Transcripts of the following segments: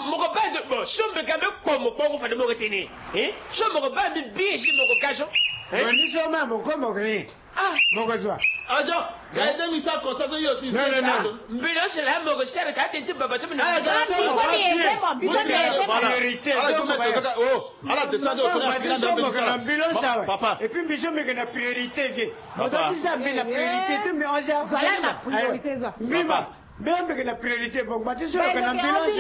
moko bande bo sombe kambe pomo pongo fa de moko tini so moko bande bishi moko kaso ni so ma moko moko ni moko zwa ajo gaide mi sa ko sa so yo si non mbilo se la moko sere ka tenti baba to na priorité ala descendre au papa et puis biso me na priorité ke on ça mais la priorité tu mais on a voilà la priorité ça même que la priorité bon bah tu sais que l'ambulance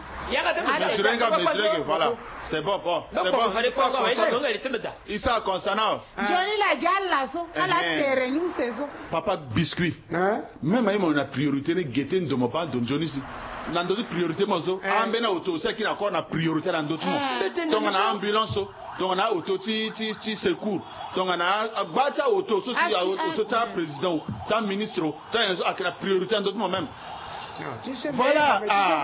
voilà c'est bon c'est bon Issa concernant Johnny la gale là so à la terrain nous c'est ça papa biscuit même à mon priorité ne guetter de mon pas de Johnny si nando di priorité mozo ambena auto c'est qui na ko na priorité nando tu donc on a ambulance donc on a auto ti secours donc on a bata auto so si auto ta président ta ministre ta a priorité nando même. Voilà.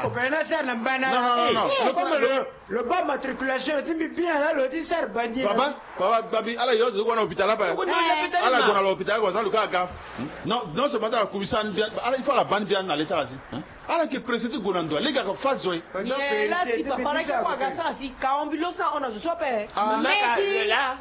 Non. Le bas matriculation, tu me bien là, le 10 bandit. Papa, babi, ala yo zo na hôpital là-bas. Ala go na l'hôpital go ça le cas. Non seulement la commission bien, ala il faut la bande bien dans l'état là. Ala que président go nando, les gars ko face joy. Là si papa là ko ga ça si ka ambulance on a je soit père. Mais là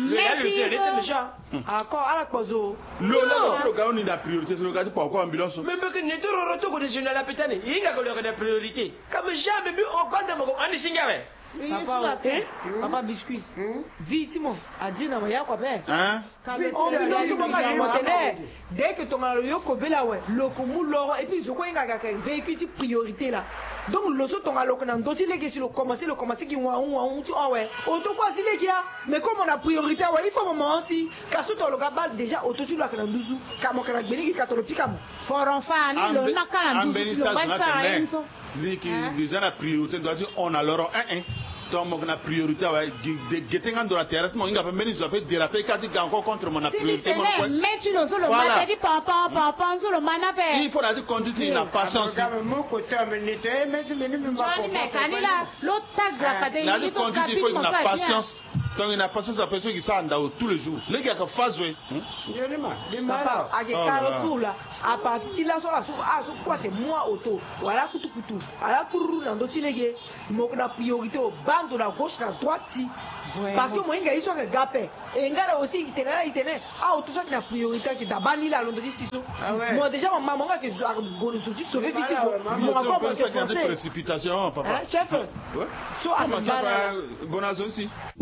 encore à la pozo le gars on est la priorité c'est le gars pourquoi ambulance même que ne te retour de général la pétane il y a que la priorité comme jamais vu on bande mo on singawe papa biscuit vite mon a dit na ya quoi père ambulance mo ga motene dès que ton yo ko bela ouais lokomu loro et puis zoko inga ka véhicule priorité là donc le saut on a l'occasion d'autres les gars le commencer qui tu ouais auto quoi si les gars mais comme on a priorité ouais il faut moment aussi car tout le gars déjà auto tu la kana nduzu kama kana gbeni ka to le pikamo for enfant le na kana nduzu le ba sa enso ni qui déjà la priorité doit dire on a leur donc on a priorité ouais getenga dans la terre tout inga pas meni fait déraper kasi encore contre mon priorité mon quoi mais tu le solo ma dit papa solo mana pe il faut la conduite la patience mon côté minute mais tu me pas mais kanila l'autre tag la fade il faut conduite il faut une patience donc une patience à personne qui ça dans tous les jours les gars qui phase ouais papa a que carrefour là à partir là sur la so quoi c'est moi auto voilà kutu ala kuru na ndo tilege mo na priorité au bande la gauche la droite si parce que moi inga iso que gapé et ngara aussi itene auto ça qui na priorité qui dabani là londo di siso moi déjà maman nga que go sorti sauver vite mon encore parce que précipitation papa chef so à gonazo aussi